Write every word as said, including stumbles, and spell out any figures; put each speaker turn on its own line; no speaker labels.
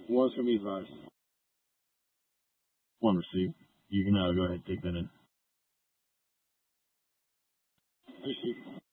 One for me, Vaz.
One receive. You can uh, go ahead and take that in.
Receive.